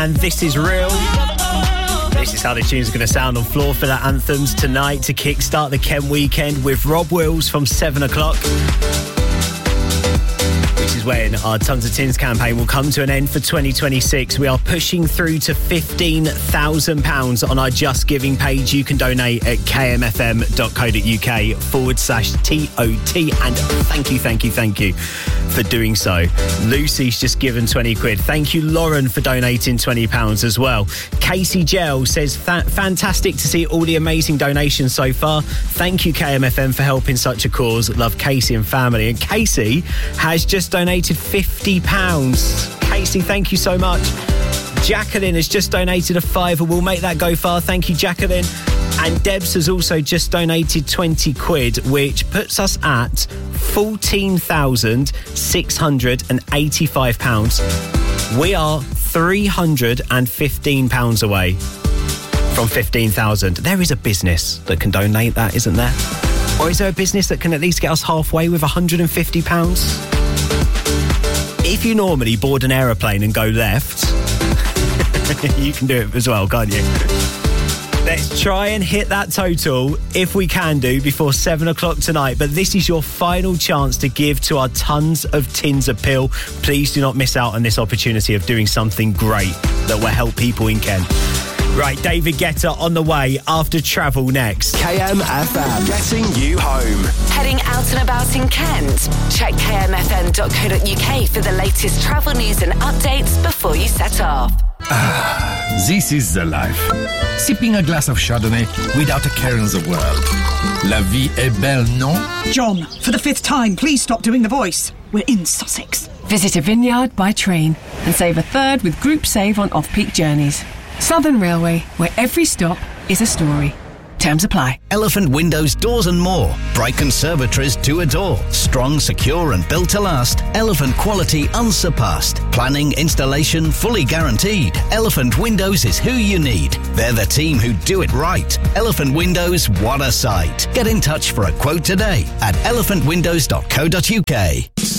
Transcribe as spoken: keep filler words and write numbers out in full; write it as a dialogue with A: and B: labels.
A: And This Is Real. This is how the tunes are going to sound on Floor for the Anthems tonight to kickstart the Ken weekend with Rob Wills from seven o'clock. Which is when our Tons of Tins campaign will come to an end for twenty twenty-six. We are pushing through to fifteen thousand pounds on our Just Giving page. You can donate at kmfm.co.uk forward slash T O T. And thank you, thank you, thank you for doing so. Lucy's just given twenty quid. Thank you, Lauren, for donating twenty pounds as well. Casey Gell says, fantastic to see all the amazing donations so far. Thank you, K M F M, for helping such a cause. Love Casey and family. And Casey has just donated fifty pounds. Casey, thank you so much. Jacqueline has just donated a fiver. We'll make that go far. Thank you, Jacqueline. And Debs has also just donated twenty quid, which puts us at fourteen thousand six hundred eighty-five pounds. We are three hundred fifteen pounds away from fifteen thousand. There is a business that can donate that, isn't there? Or is there a business that can at least get us halfway with one hundred fifty pounds? If you normally board an aeroplane and go left, you can do it as well, can't you? Let's try and hit that total, if we can do, before seven o'clock tonight. But this is your final chance to give to our Tons of Tins appeal. Please do not miss out on this opportunity of doing something great that will help people in Kent. Right, David Guetta on the way after Travel next.
B: K M F M, getting you home.
C: Heading out and about in Kent? Check k m f m dot co dot u k for the latest travel news and updates before you set off.
D: Ah, this is the life. Sipping a glass of Chardonnay without a care in the world. La vie est belle, non?
E: John, for the fifth time, please stop doing the voice. We're in Sussex.
F: Visit a Vineyard by train and save a third with Group Save on off-peak journeys. Southern Railway, where every stop is a story. Terms apply.
G: Elephant Windows Doors and More. Bright conservatories to adore. Strong, secure and built to last. Elephant quality unsurpassed. Planning, installation fully guaranteed. Elephant Windows is who you need. They're the team who do it right. Elephant Windows, what a sight. Get in touch for a quote today at elephant windows dot co dot u k.